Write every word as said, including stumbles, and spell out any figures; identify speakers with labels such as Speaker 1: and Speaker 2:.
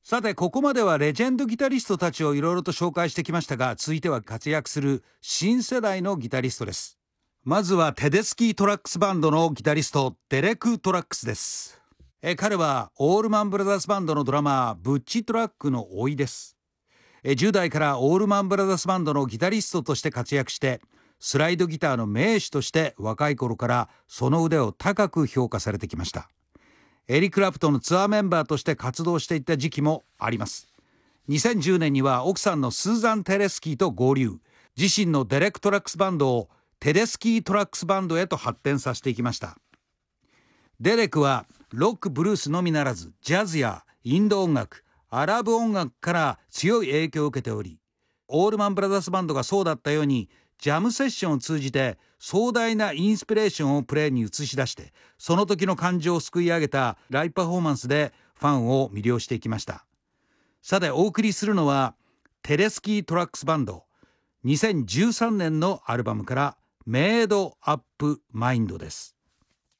Speaker 1: さて、ここまではレジェンドギタリストたちをいろいろと紹介してきましたが、続いては活躍する新世代のギタリストです。まずはテデスキートラックスバンドのギタリスト、デレク・トラックスです。え彼はオールマンブラザーズバンドのドラマー、ブッチ・トラックの甥です。えじゅう代からオールマンブラザーズバンドのギタリストとして活躍して、スライドギターの名手として若い頃からその腕を高く評価されてきました。エリック・クラプトンのツアーメンバーとして活動していった時期もあります。にせんじゅうねんには奥さんのスーザン・テレスキーと合流、自身のデレク・トラックスバンドをテデスキー・トラックスバンドへと発展させていきました。デレクはロック・ブルースのみならず、ジャズやインド音楽、アラブ音楽から強い影響を受けており、オールマンブラザーズバンドがそうだったように、ジャムセッションを通じて壮大なインスピレーションをプレーに映し出して、その時の感情をすくい上げたライブパフォーマンスでファンを魅了していきました。さて、お送りするのはテレスキートラックスバンドにせんじゅうさんねんのアルバムからメイドアップマインドです。